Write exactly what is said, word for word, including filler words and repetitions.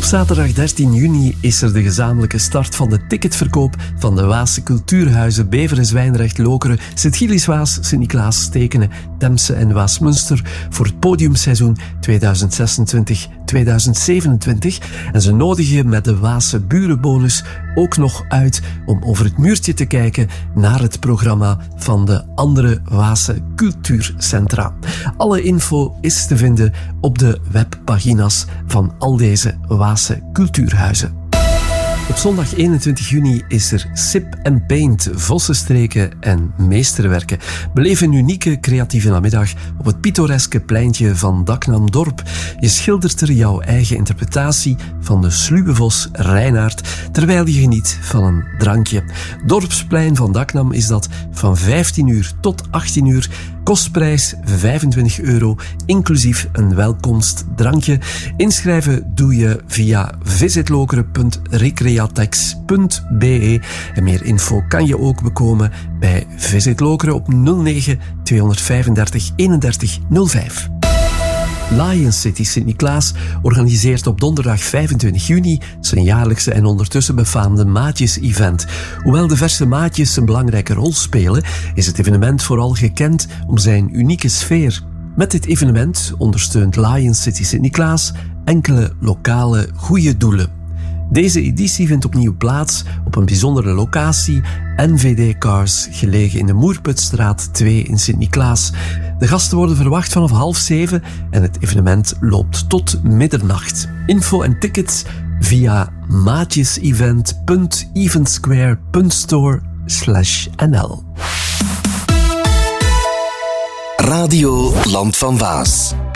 zaterdag dertien juni is er de gezamenlijke start van de ticketverkoop van de Waase Cultuurhuizen Beveren, Zwijndrecht, Lokeren, Sint-Gilles-Waas, Sint-Niklaas, Stekene, Temse en Waasmunster voor het podiumseizoen tweeduizend zesentwintig tweeduizend zevenentwintig. En ze nodigen met de Waase Burenbonus ook nog uit om over het muurtje te kijken naar het programma van de andere Waase cultuurcentra. Alle info is te vinden op de webpagina's van al deze Waase cultuurhuizen. Op zondag eenentwintig juni is er Sip and Paint, Vossenstreken en Meesterwerken. Beleef een unieke creatieve namiddag op het pittoreske pleintje van Daknam-dorp. Je schildert er jouw eigen interpretatie van de sluwe vos Reinaard, terwijl je geniet van een drankje. Dorpsplein van Daknam is dat van vijftien uur tot achttien uur. Kostprijs vijfentwintig euro, inclusief een welkomstdrankje. Inschrijven doe je via visitlokeren punt recreatex punt be. En meer info kan je ook bekomen bij Visit Lokeren op nul negen tweehonderdvijfendertig eenendertig nul vijf. Lion City Sint-Niklaas organiseert op donderdag vijfentwintig juni zijn jaarlijkse en ondertussen befaamde Maatjes-event. Hoewel de verse maatjes een belangrijke rol spelen, is het evenement vooral gekend om zijn unieke sfeer. Met dit evenement ondersteunt Lion City Sint-Niklaas enkele lokale goede doelen. Deze editie vindt opnieuw plaats op een bijzondere locatie, N V D Cars, gelegen in de Moerputstraat twee in Sint-Niklaas. De gasten worden verwacht vanaf half zeven en het evenement loopt tot middernacht. Info en tickets via maatjesevent punt eventsquare punt store slash nl. Radio Land van Waas.